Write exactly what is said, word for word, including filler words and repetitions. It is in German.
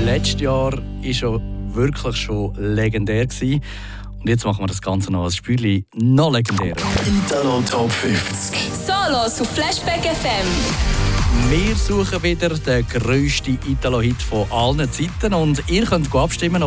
letztes Jahr war ja wirklich schon legendär gewesen. Und jetzt machen wir das Ganze noch ein Spürchen noch legendärer. Italo Top fünfzig. Solos auf Flashback F M. Wir suchen wieder den grössten Italo-Hit von allen Zeiten und ihr könnt abstimmen